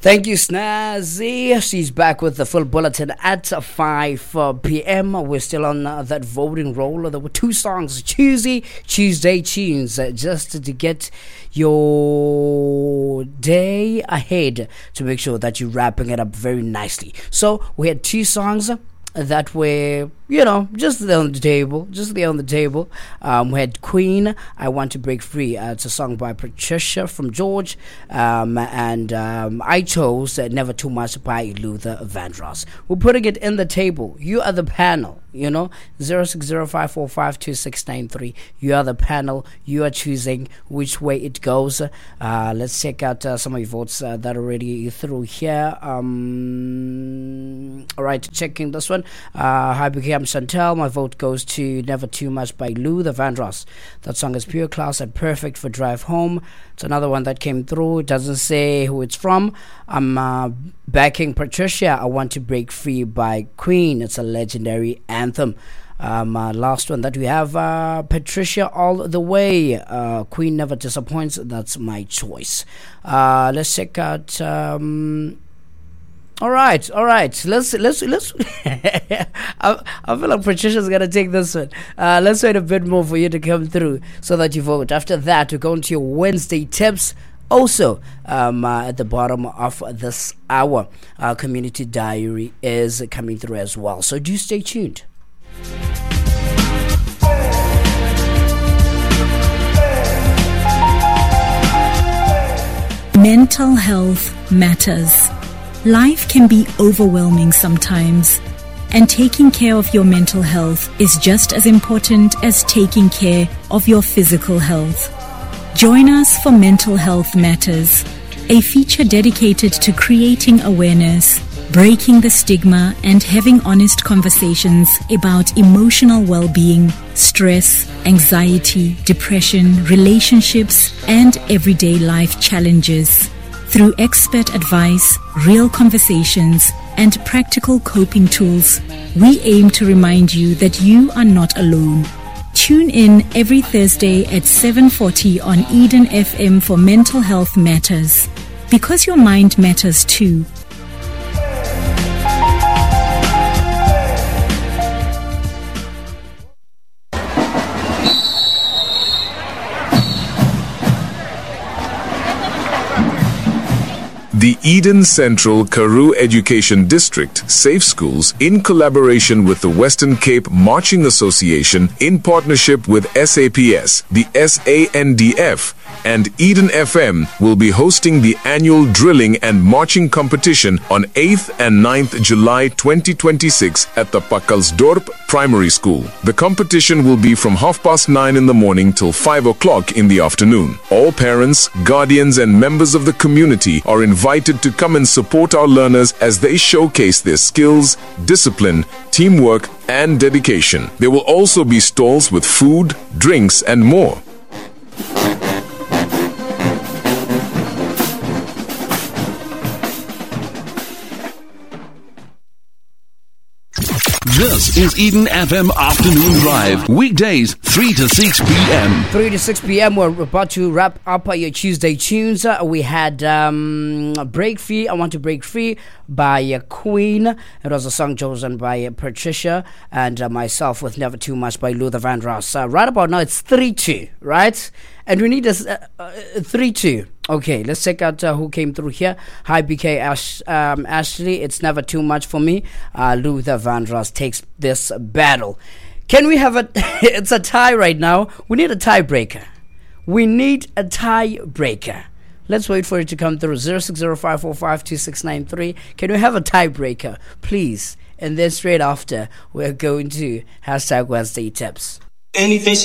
Thank you, Snazzy. She's back with the full bulletin at 5 p.m. We're still on that voting roll. There were two songs, Tuesday tunes, just to get your day ahead to make sure that you're wrapping it up very nicely. So we had two songs that were, just there on the table. We had Queen, I Want to Break Free. It's a song by Patricia from George. And I chose Never Too Much by Luther Vandross. We're putting it in the table. You are the panel, 0605452693. You are the panel. You are choosing which way it goes. Let's check out some of your votes that are already through here. All right, checking this one. Hi, I'm Chantel. My vote goes to Never Too Much by Luther Vandross. That song is pure class and perfect for drive home. It's another one that came through. It doesn't say who it's from. I'm backing Patricia. I Want to Break Free by Queen. It's a legendary anthem. Last one that we have, Patricia All the Way. Queen never disappoints. That's my choice. Let's check out. All right. Let's. I feel like Patricia's gonna take this one. Let's wait a bit more for you to come through so that you vote. After that, we go into your Wednesday tips. Also, at the bottom of this hour, our community diary is coming through as well. So do stay tuned. Mental health matters. Life can be overwhelming sometimes, and taking care of your mental health is just as important as taking care of your physical health. Join us for Mental Health Matters, a feature dedicated to creating awareness, breaking the stigma, and having honest conversations about emotional well-being, stress, anxiety, depression, relationships, and everyday life challenges. Through expert advice, real conversations, and practical coping tools, we aim to remind you that you are not alone. Tune in every Thursday at 7:40 on Eden FM for Mental Health Matters. Because your mind matters too. The Eden Central Karoo Education District Safe Schools, in collaboration with the Western Cape Marching Association, in partnership with SAPS, the SANDF, and Eden FM, will be hosting the annual drilling and marching competition on 8th and 9th July 2026 at the Pakalsdorp Primary School. The competition will be from 9:30 in the morning till 5 o'clock in the afternoon. All parents, guardians, and members of the community are invited to come and support our learners as they showcase their skills, discipline, teamwork, and dedication. There will also be stalls with food, drinks, and more. This is Eden FM Afternoon Drive. Weekdays, 3 to 6 p.m. 3 to 6 p.m. We're about to wrap up your Tuesday tunes. We had Break Free, I Want to Break Free by Queen. It was a song chosen by Patricia and myself with Never Too Much by Luther Vandross. Right about now, it's 3-2, right? And we need a 3-2. Okay, let's check out who came through here. Hi, BK Ashley. It's never too much for me. Luther Vandross takes this battle. Can we have it's a tie right now. We need a tiebreaker. Let's wait for it to come through. 0605452693. Can we have a tiebreaker, please? And then straight after, we're going to # Wednesday Tips. Anything